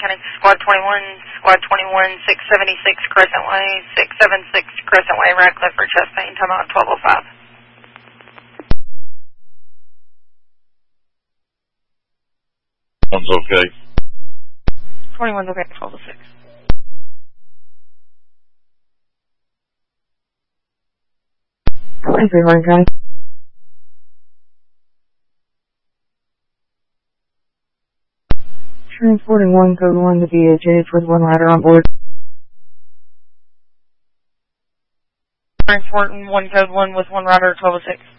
County Squad 21, Squad 21, 676 Crescent Way, 676 Crescent Way, Radcliffe for chest pain, time out 1205. One's okay. 21's okay, 1206. Everyone, guys. Transporting 1 code 1 to BHH with 1 rider on board. Transporting 1 code 1 with 1 rider, 1206.